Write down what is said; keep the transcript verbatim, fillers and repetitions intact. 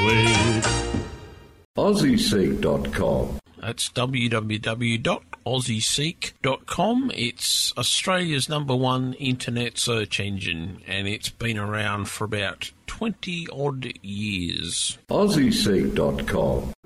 week. Aussie Seek dot com. That's w w w dot aussie seek dot com. It's Australia's number one internet search engine, and it's been around for about twenty odd years. Aussie Seek dot com.